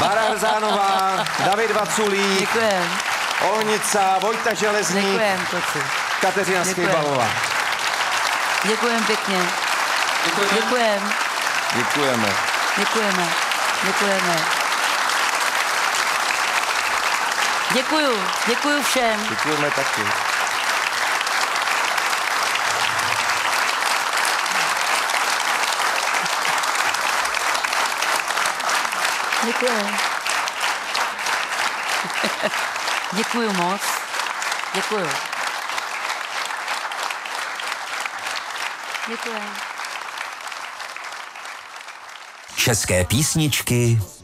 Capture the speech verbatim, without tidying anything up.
Bára Hrzánová, David Vaculík, Děkujem. Ohnica, Vojta Železník, Děkujem, kluci. Kateřina Děkujem. Skejbalová. Děkujem pěkně. Děkujem. Děkujeme. Děkujeme. Děkujeme. Děkuju. Děkuju všem. Děkujeme taky. Děkujem. Děkuju moc. Děkuju. Děkujem. České písničky